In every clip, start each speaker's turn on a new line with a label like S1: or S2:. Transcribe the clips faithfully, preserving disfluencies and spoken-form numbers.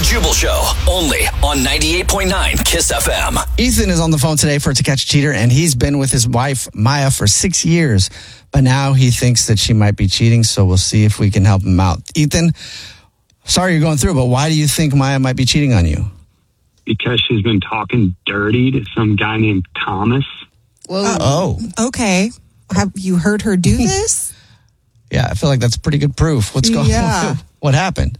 S1: Jubal Show, only on ninety-eight point nine Kiss F M.
S2: Ethan is on the phone today for To Catch a Cheater, and he's been with his wife, Maya, for six years. But now he thinks that she might be cheating, so we'll see if we can help him out. Ethan, sorry you're going through, but why do you think Maya might be cheating on you?
S3: Because she's been talking dirty to some guy named Thomas.
S2: Whoa. Oh.
S4: Okay. Have you heard her do this?
S2: Yeah, I feel like that's pretty good proof. What's going
S4: Yeah.
S2: on? What happened?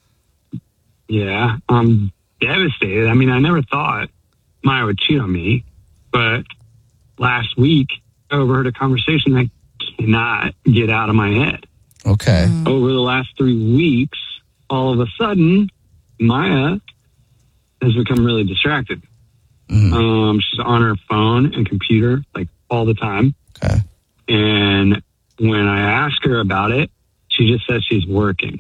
S3: Yeah, I'm devastated. I mean, I never thought Maya would cheat on me, but last week I overheard a conversation I cannot get out of my head.
S2: Okay.
S4: Mm.
S3: Over the last three weeks, all of a sudden, Maya has become really distracted.
S2: Mm.
S3: Um, she's on her phone and computer like all the time.
S2: Okay.
S3: And when I ask her about it, she just says she's working.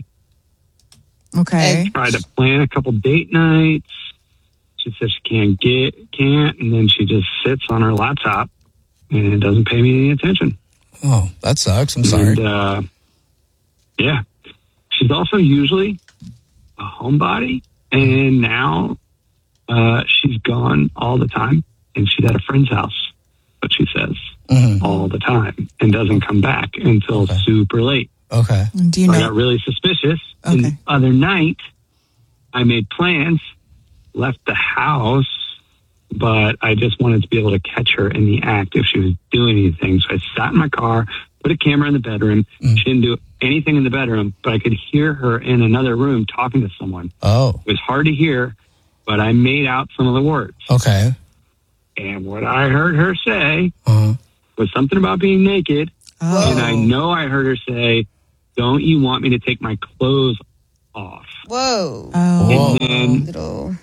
S4: Okay.
S3: Tried to plan a couple date nights. She says she can't get, can't, and then she just sits on her laptop and doesn't pay me any attention.
S2: Oh, that sucks. I'm sorry.
S3: And, uh, yeah. She's also usually a homebody, and now uh, she's gone all the time, and she's at a friend's house, but she says
S2: Mm-hmm.
S3: all the time, and doesn't come back until
S2: Okay.
S3: super late.
S2: Okay.
S4: Do you
S3: I
S4: know?
S3: got really suspicious.
S4: Okay.
S3: And the other night, I made plans, left the house, but I just wanted to be able to catch her in the act if she was doing anything. So I sat in my car, put a camera in the bedroom.
S2: Mm.
S3: She didn't do anything in the bedroom, but I could hear her in another room talking to someone.
S2: Oh,
S3: It was hard to hear, but I made out some of the words.
S2: okay.
S3: And what I heard her say
S2: Uh-huh.
S3: was something about being naked.
S4: Oh.
S3: And I know I heard her say, "Don't you want me to take my clothes off?"
S5: Whoa.
S4: Oh.
S2: Whoa.
S3: And then
S5: Little.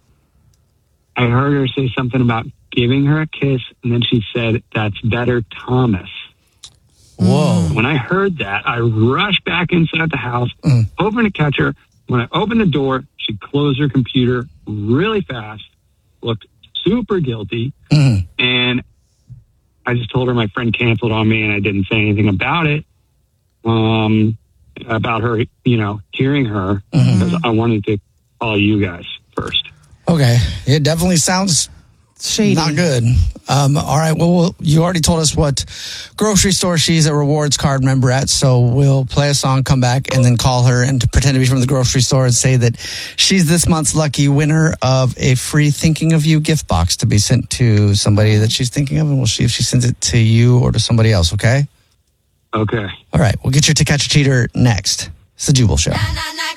S3: I heard her say something about giving her a kiss, and then she said, "That's better, Thomas."
S2: Whoa.
S3: When I heard that, I rushed back inside the house,
S2: Mm.
S3: hoping to catch her. When I opened the door, she closed her computer really fast, looked super guilty,
S2: Mm.
S3: and I just told her my friend canceled on me, and I didn't say anything about it, um, about her, you know, hearing her, because I wanted to call you guys first.
S2: Okay. It definitely sounds
S4: Shady.
S2: not good. Um, all right. Well, well, you already told us what grocery store she's a rewards card member at. So we'll play a song, come back, and then call her and to pretend to be from the grocery store and say that she's this month's lucky winner of a free Thinking of You gift box to be sent to somebody that she's thinking of. And we'll see if she sends it to you or to somebody else. Okay.
S3: Okay.
S2: All right. We'll get you To Catch a Cheater next. It's the Jubal Show.